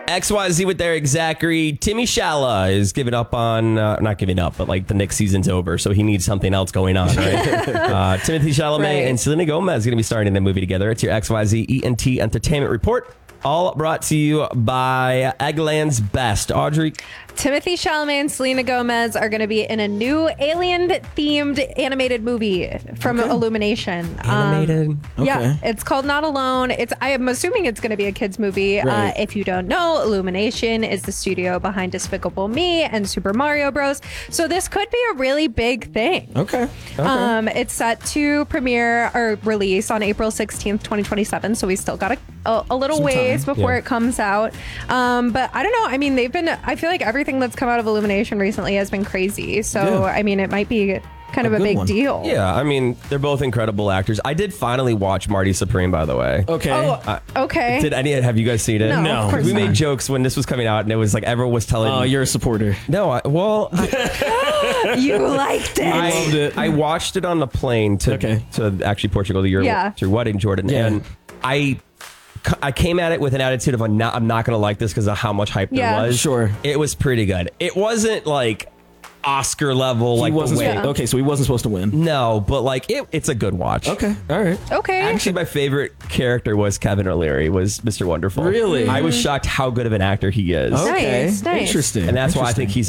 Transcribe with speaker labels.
Speaker 1: XYZ with Eric Zachary. Timmy Shala is giving up on, not giving up, but like the Knicks season's over, so he needs something else going on, right? Timothy Chalamet and Selena Gomez are going to be starring in the movie together. It's your XYZ ENT Entertainment Report. All brought to you by Eggland's Best. Audrey?
Speaker 2: Timothy Chalamet and Selena Gomez are going to be in a new alien-themed animated movie from Illumination.
Speaker 1: Animated?
Speaker 2: Yeah, it's called Not Alone. I am assuming it's going to be a kids movie.
Speaker 1: Right.
Speaker 2: If you don't know, Illumination is the studio behind Despicable Me and Super Mario Bros. So this could be a really big thing.
Speaker 3: Okay.
Speaker 2: It's set to premiere or release on April 16th, 2027. So we still got a little
Speaker 3: Some
Speaker 2: ways
Speaker 3: time.
Speaker 2: before it comes out. But I don't know. I mean, I feel like everything that's come out of Illumination recently has been crazy. So, I mean, it might be kind of a big deal.
Speaker 1: Yeah, I mean, they're both incredible actors. I did finally watch Marty Supreme, by the way.
Speaker 3: Okay.
Speaker 2: Okay.
Speaker 1: Have you guys seen it?
Speaker 2: No, of course
Speaker 1: We
Speaker 2: not.
Speaker 1: made jokes when this was coming out, and it was like everyone was telling
Speaker 3: Oh,
Speaker 1: me.
Speaker 3: you're a supporter.
Speaker 1: No,
Speaker 2: You liked it.
Speaker 1: I
Speaker 3: loved it.
Speaker 1: I watched it on the plane to actually Portugal to your wedding, Jordan.
Speaker 3: Yeah.
Speaker 1: And I came at it with an attitude of I'm not going to like this because of how much hype there was.
Speaker 3: Sure.
Speaker 1: It was pretty good. It wasn't like Oscar level.
Speaker 3: He
Speaker 1: like
Speaker 3: wasn't
Speaker 1: the way.
Speaker 3: supposed, okay, so he wasn't supposed to win.
Speaker 1: No, but like it's a good watch.
Speaker 3: Okay, all right.
Speaker 2: Okay.
Speaker 1: Actually, my favorite character was Kevin O'Leary, was Mr. Wonderful.
Speaker 3: Really?
Speaker 1: I was shocked how good of an actor he is.
Speaker 3: Okay,
Speaker 2: Nice.
Speaker 3: interesting.
Speaker 1: And that's why I think he's